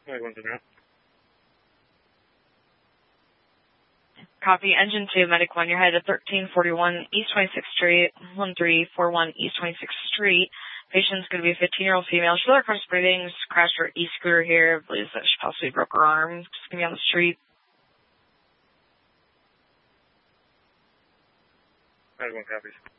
Copy. Engine 2, Medic 1, you're headed to 1341 East 26th Street, 1341 East 26th Street. Patient's going to be a 15-year-old female. She's across breathing, just crashed her e-scooter here. Believes that she possibly broke her arm. Just going to be on the street. Copy.